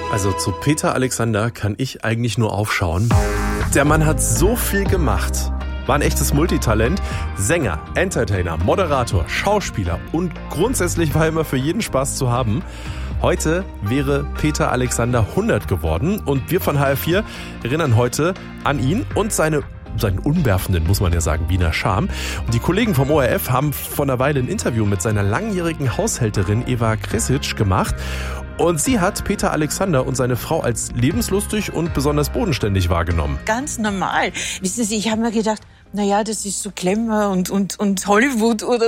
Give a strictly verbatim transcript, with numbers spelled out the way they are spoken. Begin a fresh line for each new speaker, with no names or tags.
Also zu Peter Alexander kann ich eigentlich nur aufschauen. Der Mann hat so viel gemacht. War ein echtes Multitalent. Sänger, Entertainer, Moderator, Schauspieler und grundsätzlich war er immer für jeden Spaß zu haben. Heute wäre Peter Alexander hundert geworden und wir von H R vier erinnern heute an ihn und seine seinen unwerfenden, muss man ja sagen, Wiener Charme. Und die Kollegen vom O R F haben vor einer Weile ein Interview mit seiner langjährigen Haushälterin Eva Kresic gemacht. Und sie hat Peter Alexander und seine Frau als lebenslustig und besonders bodenständig wahrgenommen.
Ganz normal. Wissen Sie, ich habe mir gedacht, naja, das ist so Glamour und, und, und Hollywood oder